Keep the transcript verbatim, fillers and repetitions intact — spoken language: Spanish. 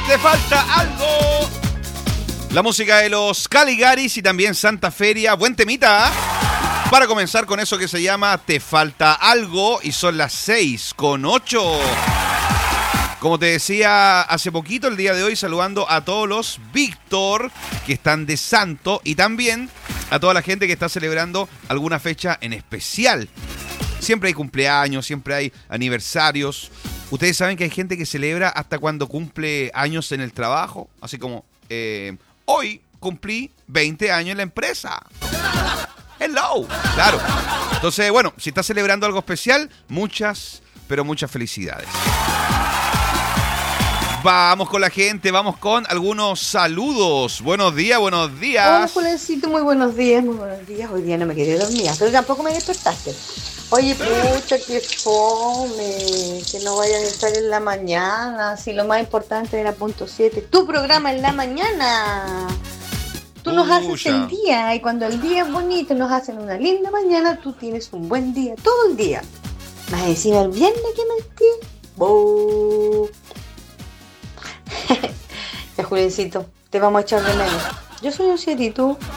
Te falta algo. La música de los Caligaris y también Santa Feria. Buen temita, ¿eh? Para comenzar con eso que se llama Te falta algo. Y son las seis con ocho. Como te decía hace poquito, el día de hoy, saludando a todos los Víctor que están de santo y también a toda la gente que está celebrando alguna fecha en especial. Siempre hay cumpleaños, siempre hay aniversarios. Ustedes saben que hay gente que celebra hasta cuando cumple años en el trabajo. Así como, eh, hoy cumplí veinte años en la empresa. Hello. Claro. Entonces, bueno, si estás celebrando algo especial, muchas, pero muchas felicidades. Vamos con la gente, vamos con algunos saludos. Buenos días, buenos días. Hola, Julencito, muy buenos días, muy buenos días. Hoy día no me quedé dormida, pero tampoco me despertaste. Oye, pucha, qué fome, que no vayan a estar en la mañana, si lo más importante era punto siete, tu programa en la mañana. Tú nos haces el día, y cuando el día es bonito, nos hacen una linda mañana, tú tienes un buen día, todo el día. Más encima el viernes que mentí. ¡Boo! Ya, Julencito, te vamos a echar de menos. Yo soy un siete y tú.